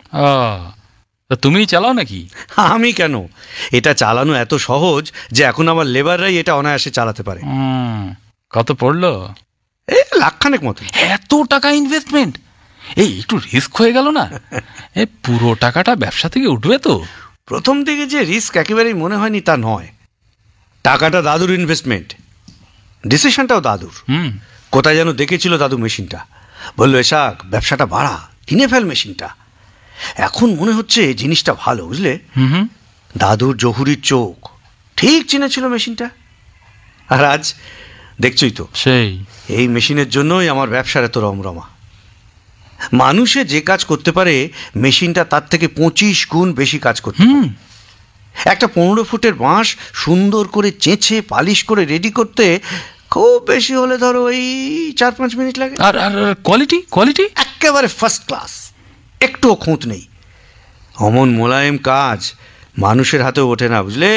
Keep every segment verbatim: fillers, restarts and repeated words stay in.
তা তুমিই চালাও নাকি? আমি কেন, এটা চালানো এত সহজ যে এখন আমার লেবাররাই এটা অনায়াসে চালাতে পারে। কত পড়লো? এই লাখখানেক মতো। এত টাকা ইনভেস্টমেন্ট, এই একটু রিস্ক হয়ে গেল না? এই পুরো টাকাটা ব্যবসা থেকে উঠবে তো? প্রথম দিকে যে রিস্ক একেবারেই মনে হয়নি তা নয়। টাকাটা দাদুর ইনভেস্টমেন্ট, ডিসিশনটাও দাদুর। হুম কোথায় যেন দেখেছিল দাদু মেশিনটা, বললো এসাক ব্যবসাটা বাড়া, কিনে ফেল মেশিনটা। এখন মনে হচ্ছে জিনিসটা ভালো, বুঝলে? হুম দাদুর জহুরির চোখ ঠিক চিনেছিল মেশিনটা। আর আজ দেখছই তো, সেই এই মেশিনের জন্যই আমার ব্যবসার এত রমরমা। মানুষে যে কাজ করতে পারে মেশিনটা তার থেকে পঁচিশ গুণ বেশি কাজ করতে পারে। একটা পনেরো ফুটের বাঁশ সুন্দর করে চেঁচে পালিশ করে রেডি করতে খুব বেশি হলে ধরো ওই চার পাঁচ মিনিট লাগে। আর আর কোয়ালিটি কোয়ালিটি একেবারে ফার্স্ট ক্লাস, একটুও খুঁত নেই। অমন মোলায়েম কাজ মানুষের হাতেও ওঠে না, বুঝলে?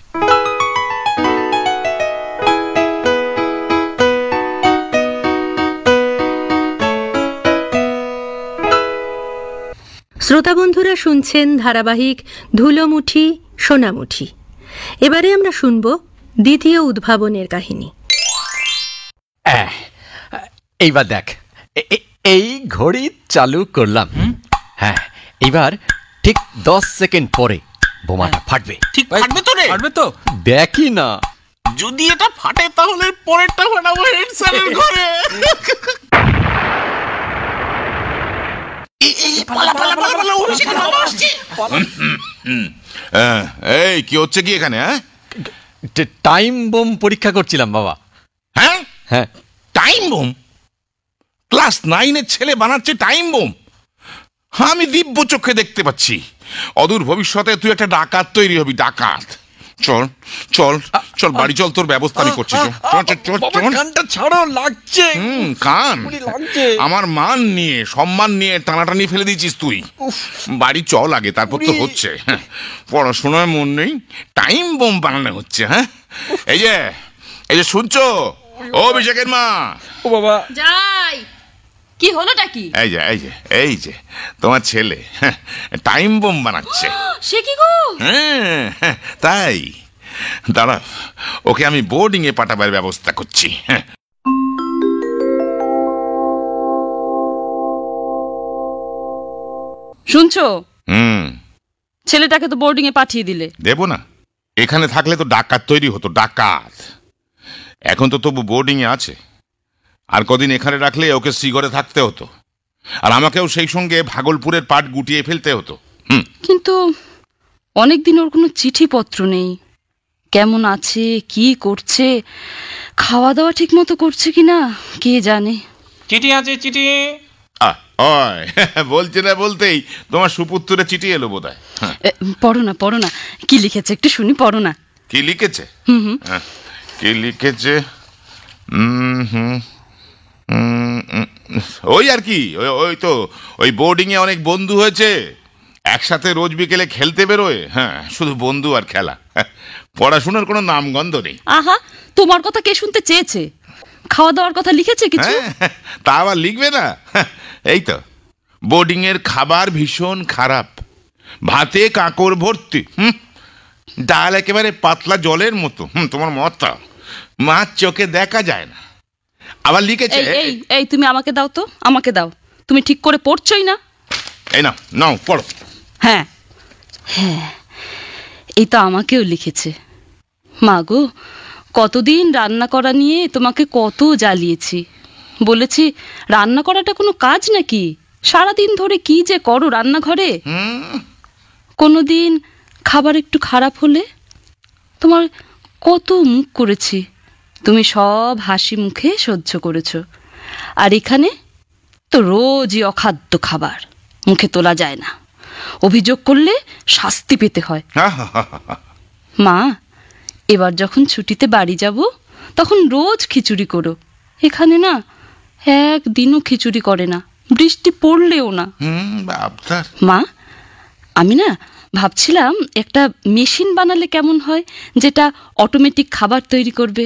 শ্রোতা বন্ধুরা শুনছেন ধারাবাহিক ধুলোমুঠি সোনামুঠি। এবারে আমরা শুনব দ্বিতীয় উদ্ভাবনের কাহিনী। এইবার দেখ, এই ঘড়ি চালু করলাম। হ্যাঁ, এইবার ঠিক দশ সেকেন্ড পরে বোমাটা ফাটবে। ঠিক ফাটবে তো রে? ফাটবে তো? দেখি না, যদি এটা ফাটে তাহলে পরেরটা ফাটাবো হেড স্যারের ঘরে। এই কি হচ্ছে কি এখানে? টাইম বোম পরীক্ষা করছিলাম বাবা। হ্যাঁ হ্যাঁ, টাইম বোম? ক্লাস নাইনের ছেলে বানাচ্ছে টাইম বোম? আমি দিব্য চোখে দেখতে পাচ্ছি অদূর ভবিষ্যতে তুই একটা ডাকাত তৈরি হবি, ডাকাত। চল চল চল বাড়ি চল, তোর ব্যবস্থা আমি করছি। কানটা ছাড়ো, লাগছে। হুম কান আমার মান নিয়ে সম্মান নিয়ে টানাটানি ফেলে দিয়েছিস তুই। বাড়ি চল আগে, তারপর তো হচ্ছে। পড়াশোনায় মন নেই, টাইম বোম বানানো হচ্ছে। হ্যাঁ, এই যে এই যে শুনছো ও অভিষেকের মা? ও বাবা যাই, কি হলোটা কি? এই যে এই যে এই যে তোমার ছেলে টাইম বোম বানাচ্ছে। সে কি গো? হ্যাঁ তাই, দাঁড়া, ওকে আমি বোর্ডিং এ পাঠাবার ব্যবস্থা করছি। শুনছো? হুম, ছেলেটাকে তো বোর্ডিং এ পাঠিয়ে দিলে। দেবো না? এখানে থাকলে তো ডাকাত তৈরি হতো, ডাকাত। এখন তো তবু বোর্ডিং এ আছে, আর কদিন এখানে রাখলে ওকে শ্রীঘরে থাকতে হতো, আর আমাকেও সেই সঙ্গে ভাগলপুরের পাট গুটিয়ে ফেলতে হতো। হুম, কিন্তু অনেকদিন ওর কোনো চিঠিপত্র নেই। কেমন আছে, কি করছে, খাওয়া দাওয়া ঠিক মতো করছে কিনা কে জানে। চিঠি আছে, চিঠি। বলছে না বলতেই তোমার সুপুত্রে চিঠি এলো বোধ হয়। পড়ো না পড়ো না, কি লিখেছে একটু শুনি, পড়ো না। কি লিখেছে? হুম হুম কি লিখেছে? হুম হুম ওই আর কি, ওই তো ওই বোর্ডিং এ অনেক বন্ধু হয়েছে, একসাথে রোজ বিকেলে খেলতে বেরোয়। হ্যাঁ, শুধু বন্ধু আর খেলা, পড়াশোনার কোনো নামগন্ধ নেই। আহা, তোমার কথা কে শুনতে চেয়েছে? খাওয়া দাওয়ার কথা লিখেছে কিছু? তা আবার লিখবে না? এই তো, বোর্ডিং এর খাবার ভীষণ খারাপ, ভাতে কাঁকড় ভর্তি, হুম ডাল একেবারে পাতলা জলের মতো। হুম তোমার মতটা মাছ চোখে দেখা যায় না। আবার লিখেছে, এই এই তুমি আমাকে দাও তো, আমাকে দাও, তুমি ঠিক করে পড়ছই না। এই নাও নাও পড়ো। হ্যাঁ হ্যাঁ, এই তো আমাকেও লিখেছে। মা গো, কতদিন রান্না করা নিয়ে তোমাকে কত জ্বালিয়েছি, বলেছি রান্না করাটা কোনো কাজ নাকি, সারাদিন ধরে কি যে করো রান্নাঘরে। কোনোদিন খাবার একটু খারাপ হলে তোমার কত মুখ করেছি, তুমি সব হাসি মুখে সহ্য করেছো। আর এখানে তো রোজই অখাদ্য খাবার, মুখে তোলা যায় না, অভিযোগ করলে শাস্তি পেতে হয়। মা, এবার যখন ছুটিতে বাড়ি যাব তখন রোজ খিচুড়ি করো, এখানে না একদিনও খিচুড়ি করে না, বৃষ্টি পড়লেও না। মা, আমি না ভাবছিলাম একটা মেশিন বানালে কেমন হয়, যেটা অটোমেটিক খাবার তৈরি করবে।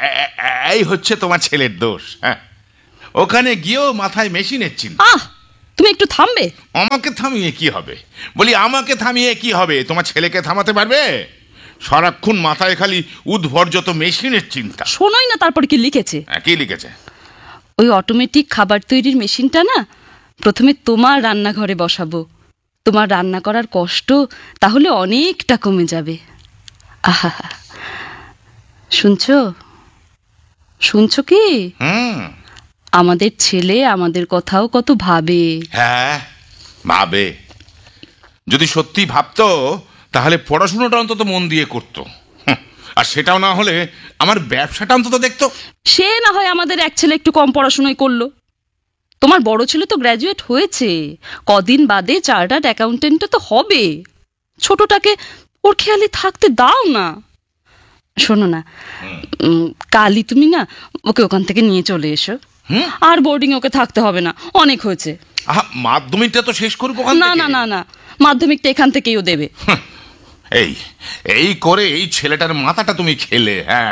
এই হচ্ছে তোমার ছেলের দোষ। হ্যাঁ, ওখানে গিয়েও মাথায় মেশিনের চিন্তা। আহ, তুমি একটু থামবে? আমাকে থামিয়ে কি হবে? বলি আমাকে থামিয়ে কি হবে? তোমার ছেলেকে থামাতে পারবে? সারাক্ষণ মাথায় খালি উদ্ভর্যত মেশিনের চিন্তা। শোনোই না তারপর কি লিখেছে। হ্যাঁ, কি লিখেছে? ওই অটোমেটিক খাবার তৈরির মেশিনটা না প্রথমে তোমার রান্নাঘরে বসাবো। তোমার রান্না করার কষ্ট তাহলে অনেকটা কমে যাবে। আহা, শুনছো শুনছো কি? হুম। আমাদের ছেলে আমাদের কথাও কত ভাবে। হ্যাঁ, ভাবে। যদি সত্যি ভাবতো তাহলে পড়াশোনাটা অন্তত মন দিয়ে করতো, আর সেটাও না হলে আমার ব্যবসাটা অন্তত দেখতো। সে না হয় আমাদের এক ছেলে একটু কম পড়াশোনাই করলো, তোমার বড় ছেলে তো গ্র্যাজুয়েট হয়েছে, কদিন বাদে চার্টার্ড অ্যাকাউন্টেন্ট তো হবে। ছোটটাকে ওর খেয়ালে থাকতে দাও না। শোনো না, উম, কালই তুমি না ওকে ওখান থেকে নিয়ে চলে এসো। আর বোর্ডিং ওকে থাকতে হবে না, অনেক হয়েছে। আহা, মাধ্যমিকটা তো শেষ করবো। না না না না, মাধ্যমিকটা এখান থেকেই ও দেবে। এই এই করে এই ছেলেটার মাথাটা তুমি খেলে। হ্যাঁ,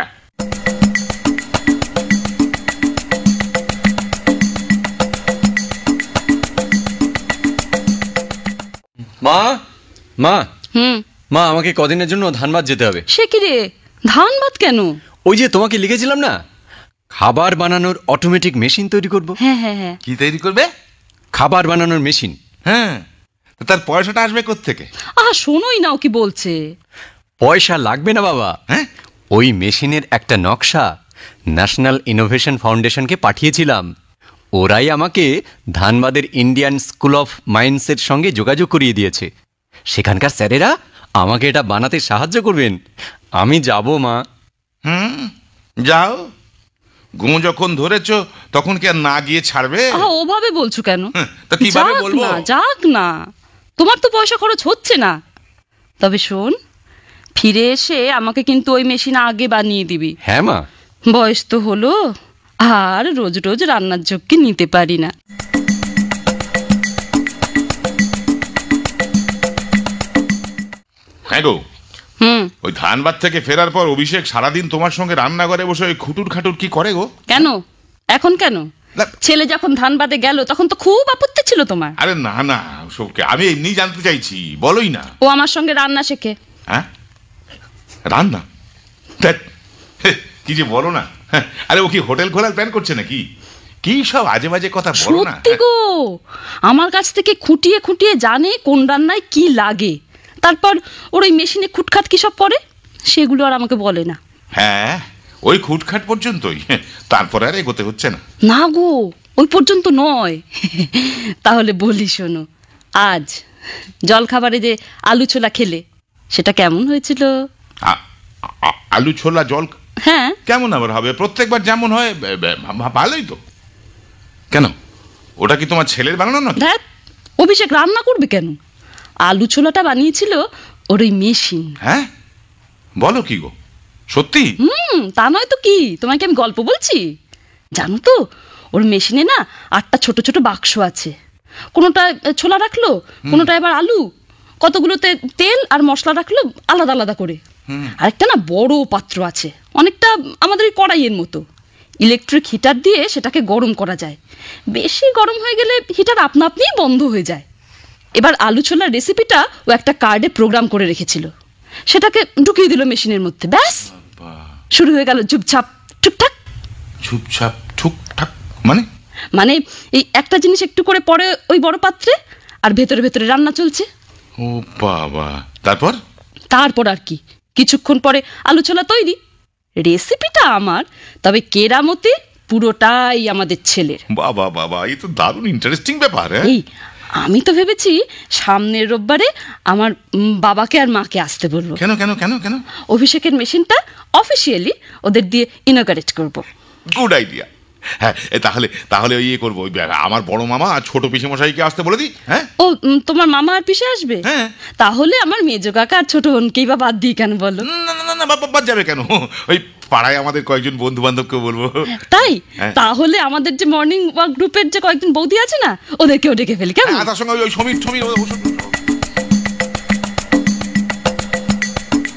মা মা হুম। মা, আমাকে কদিনের জন্য ধানবাদ যেতে হবে। সে কি রে, ধান ভাত কেন? ওই যে তোমাকে লিখেছিলাম না, খাবার বানানোর অটোমেটিক মেশিন তৈরি করব। হ্যাঁ হ্যাঁ হ্যাঁ। কি তৈরি করবে? খাবার বানানোর মেশিন। হ্যাঁ, তার পয়সাটা আসবে কোত্থেকে? আহা, শোনোই না ও কি বলছে। পয়সা লাগবে না বাবা। হ্যাঁ, ওই মেশিনের একটা নকশা ন্যাশনাল ইনোভেশন ফাউন্ডেশনকে পাঠিয়েছিলাম। ওরাই আমাকে ধানবাদের ইন্ডিয়ান স্কুল অফ মাইন্সের সঙ্গে যোগাযোগ করিয়ে দিয়েছে। সেখানকার স্যারেরা আমাকে এটা বানাতে সাহায্য করবেন। আমি যাব মা। হুম, যাও। গো যখন ধরেছ তখন কি আর না গিয়ে ছাড়বে? আহা, ওভাবে বলছো কেন? হ্যাঁ, তা কিভাবে যাক বলবো? না, যাক না, তোমার তো পয়সা খরচ হচ্ছে না। তবে শোন, ফিরে এসে আমাকে কিন্তু ওই মেশিন আগে বানিয়ে দিবি। হ্যাঁ মা। বয়স তো হলো, আর রোজ রোজ রান্নার ঝক্কি নিতে পারি না। হ্যাঁ গো, হুম। ওই ধানবাদ থেকে ফেরার পর অভিষেক সারাদিন তোমার সঙ্গে রান্নাঘরে বসে ওই খুটুর খাটুর কি করে গো? কেন এখন কেন? না। ছেলে যখন ধানবাদে গেল তখন তো খুব আপত্তি ছিল তোমার। আরে না না, ওসবকে আমি এমনি জানতে চাইছি, বলোই না। ও আমার সঙ্গে রান্না শেখে। হ্যাঁ, রান্না? ধ্যাৎ, হে, কি যে বলো না। হ্যাঁ, আরে ও কি হোটেল খোলার প্ল্যান করছে নাকি? কি সব আজে বাজে কথা বলো না। সত্যি গো, আমার কাছ থেকে খুঁটিয়ে খুঁটিয়ে জানে কোন রান্নায় কি লাগে। তারপর ওর ওই মেশিনে খুটখাট কি সব করে সেগুলো আর আমাকে বলে না। হ্যাঁ, ওই খুটখাট পর্যন্তই, তারপরে আর এগোতে হচ্ছে না। না গো, ওই পর্যন্ত নয়। তাহলে বলি শোনো, আজ জলখাবারে যে আলু ছোলা খেলে সেটা কেমন হয়েছিল? আ- আ- আলু ছোলা জল হ্যাঁ। কেমন আবার হবে? প্রত্যেকবার যেমন হয় বে- বে- ভা- ভালোই তো। কেন, ওটা কি তোমার ছেলের বানানো না? ধ্যাৎ, অভিষেক রান্না করবে কেন? আলু ছোলাটা বানিয়েছিল ওর ওই মেশিন। হ্যাঁ, বলো কি গো, সত্যি? হুম, তা নয় তো কি, তোমাকে আমি গল্প বলছি। জানো তো, ওর মেশিনে না আটটা ছোট ছোট বাক্স আছে। কোনোটা ছোলা রাখলো, কোনোটা এবার আলু, কতগুলোতে তেল আর মশলা রাখলো আলাদা আলাদা করে। আরেকটা না বড় পাত্র আছে, অনেকটা আমাদের ওই কড়াইয়ের মতো। ইলেকট্রিক হিটার দিয়ে সেটাকে গরম করা যায়। বেশি গরম হয়ে গেলে হিটার আপনা আপনিই বন্ধ হয়ে যায়। এবার আলু ছোলার রেসিপিটা ও একটা কার্ডে প্রোগ্রাম করে রেখেছিল, সেটাকে ঢুকিয়ে দিল মেশিনের মধ্যে। ব্যাস, শুরু হয়ে গেল চুপচাপ টুকটাক। চুপচাপ ঠুকঠাক মানে? মানে এই একটা জিনিস একটু করে পরে ওই বড় পাত্রে, আর ভেতরে ভেতরে রান্না চলছে। ও বাবা, তারপর? তারপর আর কি, কিছুক্ষণ পরে আলু ছোলা তৈরি। রেসিপিটা আমার, তবে কেরামতি পুরোটাই আমাদের ছেলের। বাবা বাবা, এই তো দারুণ ইন্টারেস্টিং ব্যাপার। হ্যাঁ, এই আমি তো ভেবেছি সামনের রোববারে আমার উম, বাবাকে আর মাকে আসতে বলবো। কেন কেন কেন কেন? অভিষেকের মেশিনটা অফিসিয়ালি ওদের দিয়ে ইনঅগারেট করব। Good idea. হ্যাঁ, এ তাহলে তাহলে ওই ইয়ে করবো, ওই আমার বড় মামা আর ছোট পিসেমশাইকে আসতে বলে দিই। হ্যাঁ, ও উম, তোমার মামা আর পিসে আসবে? হ্যাঁ। তাহলে আমার মেজো কাকা আর ছোট বোনকেই বা বাদ দিই কেন বলো? না না না না, বাবা বাদ যাবে কেন? ওই পাড়ায় আমাদের কয়েকজন বন্ধু বান্ধবকে বলবো। তাই? হ্যাঁ। তাহলে আমাদের যে মর্নিং ওয়াক গ্রুপের যে কয়েকজন বৌদি আছে না, ওদেরকেও ডেকে ফেলি কেমন? হ্যাঁ, তার সঙ্গে ওই সমীর সমীর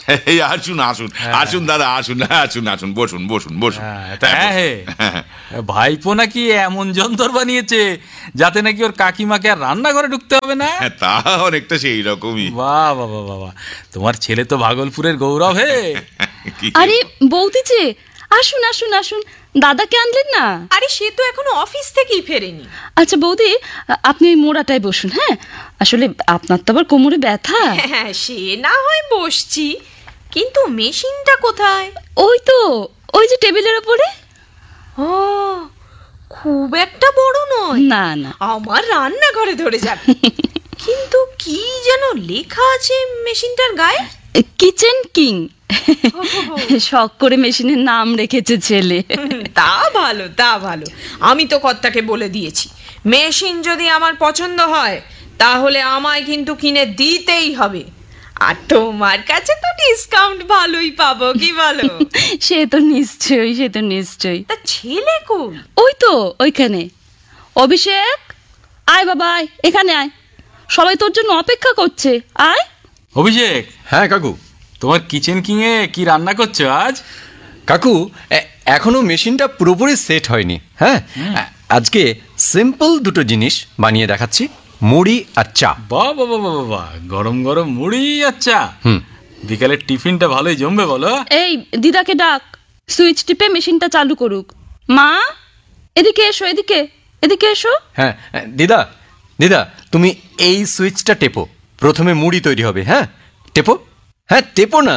এই আসুন আসুন আসুন দাদা আসুন আসুন আসুন বসুন বসুন বসুন হ্যাঁ হ্যাঁ ভাইপো নাকি এমন যন্ত্র বানিয়েছে যাতে নাকি ওর কাকিমাকে আর রান্নাঘরে ঢুকতে হবে না। হ্যাঁ, তা অনেকটা সেই রকমই। বাহ বাহ বাহ বাহ, তোমার ছেলে তো ভাগলপুরের গৌরব হে। কি- আরে বৌদি যে, আসুন আসুন আসুন, দাদাকে আনলেন না? আরে সে তো এখনো অফিস থেকেই ফেরেনি। আচ্ছা বৌদি, আপনি ওই মোড়াটায় বসুন। হ্যাঁ, আসলে আপনার তো আবার কোমরে ব্যথা। হ্যাঁ সে না হয় বসছি, কিন্তু মেশিনটা কোথায়? ওই তো, ওই যে টেবিলের ওপরে। ও খুব একটা বড় নয়। না না, আমার রান্নাঘরে ধরে যাবে। কিন্তু কি যেন লেখা আছে মেশিনটার গায়ে। Kitchen king. শখ করে মেশিনের নাম রেখেছে ছেলে। তা ভালো তা ভালো, আমি তো কর্তাকে বলে দিয়েছি মেশিন যদি আমার পছন্দ হয় তাহলে আমায় কিন্তু কিনে দিতেই হবে। আর তোমার কাছে তো ডিসকাউন্ট ভালোই পাবো, কি বলো? সে তো নিশ্চয়ই, সে তো নিশ্চয়ই। তা ছেলে কই? ওই তো ওইখানে। অভিষেক, আয় বাবা আয়, এখানে আয়, সবাই তোর জন্য অপেক্ষা করছে, আয়। অভিষেক, হ্যাঁ কাকু। তোমার কিচেন কিং এ কি রান্না করছো আজ? কাকু, এ- এখনো মেশিনটা পুরোপুরি সেট হয়নি। হ্যাঁ, আজকে সিম্পল দুটো জিনিস বানিয়ে দেখাচ্ছি, মুড়ি আর চা। বাহ বাহ বাহ বাহ বাহ, গরম গরম মুড়ি আচ্ছা। হুম। বিকালের টিফিনটা ভালোই জমবে বলো। এই দিদাকে ডাক, সুইচ টিপে মেশিনটা চালু করুক। মা, এদিকে এসো, এদিকে এদিকে এসো। হ্যাঁ দিদা, দিদা তুমি এই সুইচটা টেপো, প্রথমে মুড়ি তৈরি হবে। হ্যাঁ টেপো, হ্যাঁ টেপো না।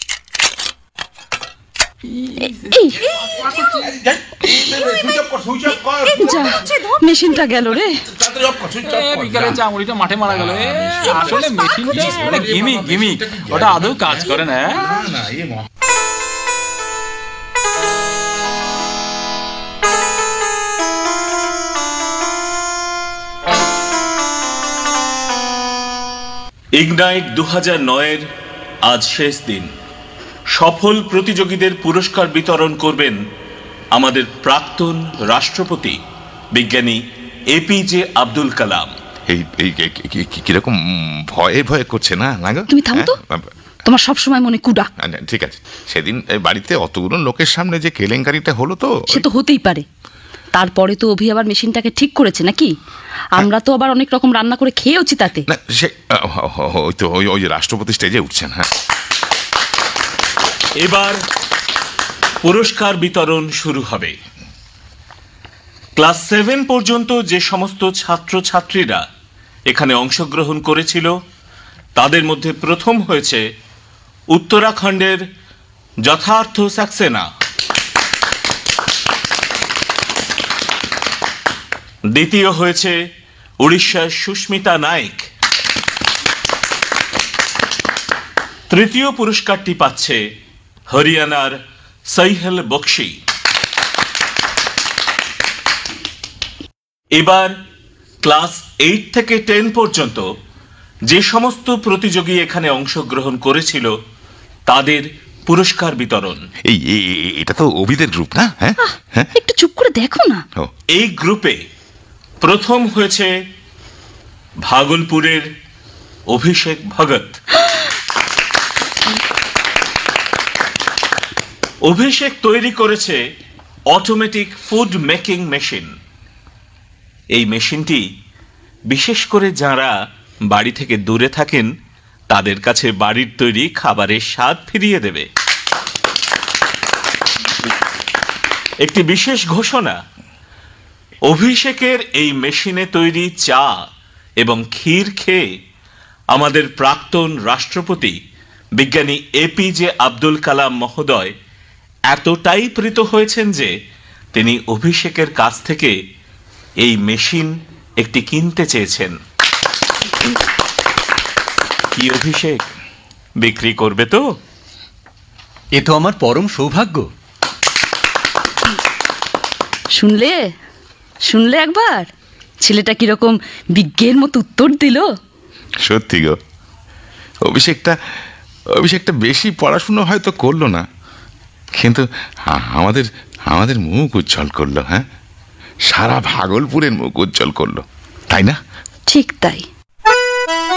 এই যা, মেশিনটা গেল রে। এ, বিকালে চা মুড়িটা মাঠে মারা গেল। এ, আসলে মেশিনটা মানে গিমি গিমি, ওটা আদৌ কাজ করে না। ইগনাইট দু হাজার নয়ের আজ শেষ দিন। সফল প্রতিযোগীদের পুরস্কার বিতরণ করবেন আমাদের প্রাক্তন রাষ্ট্রপতি বিজ্ঞানী এপিজে আব্দুল কালাম। এই এই কি- কি- কি- কিরকম ভয়ে ভয়ে করছে না না গো? তুমি থামো তো, হ্যাঁ, তোমার সবসময় মনে কুডা। আচ্ছা, ঠিক আছে। সেদিন এই বাড়িতে অতগুলো লোকের সামনে যে কেলেঙ্কারিটা হলো তো, সে তো হতেই পারে, তারপরে তো অভি আবার মেশিনটাকে ঠিক করেছে নাকি? আমরা তো আবার অনেক রকম রান্না করে খেয়েওছি তাতে। না সে আহ, হ- হ- ওই তো ওই ওই যে রাষ্ট্রপতি স্টেজে উঠছেন। হ্যাঁ, এবার পুরস্কার বিতরণ শুরু হবে। ক্লাস সেভেন পর্যন্ত যে সমস্ত ছাত্র ছাত্রীরা এখানে অংশগ্রহণ করেছিল তাদের মধ্যে প্রথম হয়েছে উত্তরাখণ্ডের যথার্থ সাক্সেনা, দ্বিতীয় হয়েছে উড়িষ্যার সুস্মিতা নাইক, তৃতীয় পুরস্কারটি পাচ্ছে হরিয়ানার সৈহেল বক্সি। এবার ক্লাস এইট থেকে টেন পর্যন্ত যে সমস্ত প্রতিযোগী এখানে অংশগ্রহণ করেছিল তাদের পুরস্কার বিতরণ। এই এই- এই- এটা তো অভিদের গ্রুপ না? হ্যাঁ হ্যাঁ একটু চুপ করে দেখো না। ও, এই গ্রুপে প্রথম হয়েছে ভাগলপুরের অভিষেক ভগত। অভিষেক তৈরি করেছে অটোমেটিক ফুড মেকিং মেশিন। এই মেশিনটি বিশেষ করে যারা বাড়ি থেকে দূরে থাকেন তাদের কাছে বাড়ির তৈরি খাবারের স্বাদ ফিরিয়ে দেবে। একটি বিশেষ ঘোষণা, অভিষেকের এই মেশিনে তৈরি চা এবং ক্ষীর খেয়ে আমাদের প্রাক্তন রাষ্ট্রপতি বিজ্ঞানী এপিজে আব্দুল কালাম মহোদয় এতটাই প্রীত হয়েছেন যে তিনি অভিষেকের কাছ থেকে এই মেশিন একটি কিনতে চেয়েছেন। কি অভিষেক, বিক্রি করবে তো? এ তো আমার পরম সৌভাগ্য। শুনলে শুনলে একবার ছেলেটা কিরকম বিজ্ঞের মতো উত্তর দিল। সত্যি গো, অভিষেকটা অভিষেকটা বেশি পড়াশুনো হয়তো করলো না, কিন্তু আ- আমাদের আমাদের মুখ উজ্জ্বল করলো। হ্যাঁ, সারা ভাগলপুরের মুখ উজ্জ্বল করলো, তাই না? ঠিক তাই।